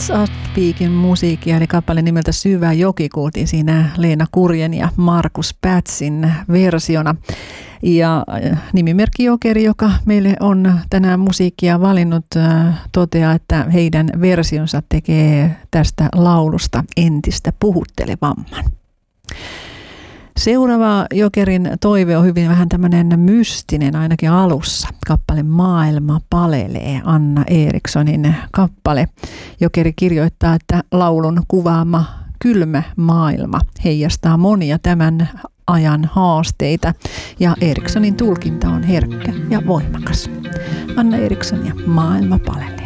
What's Upbeakin musiikkia, eli kappale nimeltä Syvä joki, kuultiin siinä Leena Kurjen ja Markus Pätsin versiona. Ja nimimerkki Jokeri, joka meille on tänään musiikkia valinnut, toteaa, että heidän versionsa tekee tästä laulusta entistä puhuttelevamman. Seuraava Jokerin toive on hyvin vähän tämmöinen mystinen, ainakin alussa. Kappale Maailma palelee, Anna Erikssonin kappale. Jokeri kirjoittaa, että laulun kuvaama kylmä maailma heijastaa monia tämän ajan haasteita ja Erikssonin tulkinta on herkkä ja voimakas. Anna Eriksson ja Maailma palelee.